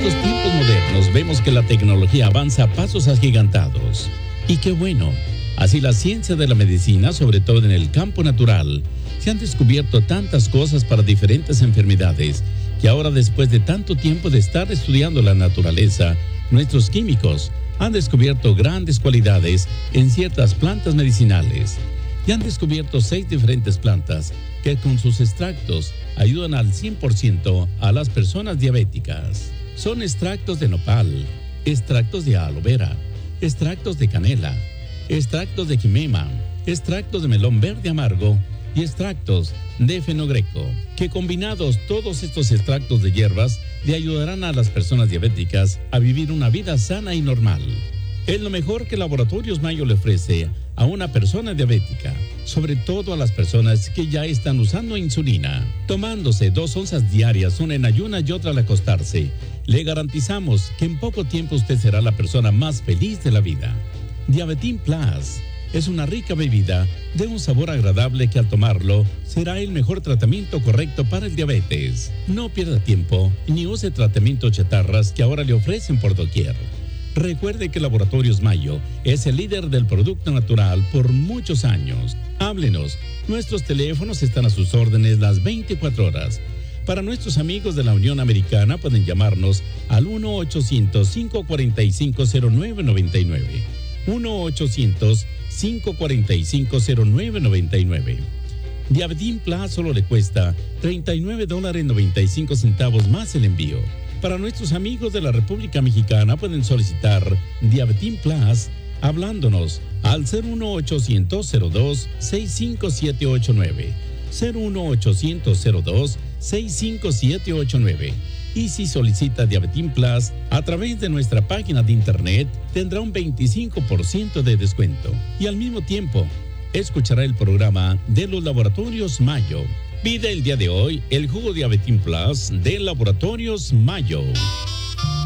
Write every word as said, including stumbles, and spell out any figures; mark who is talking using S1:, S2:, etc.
S1: estos tiempos modernos vemos que la tecnología avanza a pasos agigantados. Y qué bueno. Así la ciencia de la medicina, sobre todo en el campo natural, se han descubierto tantas cosas para diferentes enfermedades que ahora, después de tanto tiempo de estar estudiando la naturaleza, nuestros químicos han descubierto grandes cualidades en ciertas plantas medicinales. Y han descubierto seis diferentes plantas que con sus extractos ayudan al cien por ciento a las personas diabéticas. Son extractos de nopal, extractos de aloe vera, extractos de canela, extractos de quimema, extractos de melón verde amargo y extractos de fenogreco, que combinados todos estos extractos de hierbas le ayudarán a las personas diabéticas a vivir una vida sana y normal. Es lo mejor que Laboratorios Mayo le ofrece a una persona diabética, sobre todo a las personas que ya están usando insulina. Tomándose dos onzas diarias, una en ayunas y otra al acostarse, le garantizamos que en poco tiempo usted será la persona más feliz de la vida. Diabetín Plus es una rica bebida de un sabor agradable que al tomarlo será el mejor tratamiento correcto para el diabetes. No pierda tiempo ni use tratamientos chatarras que ahora le ofrecen por doquier. Recuerde que Laboratorios Mayo es el líder del producto natural por muchos años. Háblenos, nuestros teléfonos están a sus órdenes las veinticuatro horas. Para nuestros amigos de la Unión Americana pueden llamarnos al uno ochocientos, cinco cuatro cinco, cero nueve nueve nueve. uno ochocientos, cinco cuatro cinco, cero nueve nueve nueve. Diabetín Plus solo le cuesta treinta y nueve dólares noventa y cinco centavos más el envío. Para nuestros amigos de la República Mexicana pueden solicitar Diabetín Plus hablándonos al cero uno ochocientos, cero dos, seis cinco siete ocho nueve, cero uno ochocientos, cero dos, seis cinco siete ocho nueve. Y si solicita Diabetín Plus a través de nuestra página de internet, tendrá un veinticinco por ciento de descuento. Y al mismo tiempo, escuchará el programa de los Laboratorios Mayo. Pide el día de hoy el jugo Diabetín Plus de Laboratorios Mayo.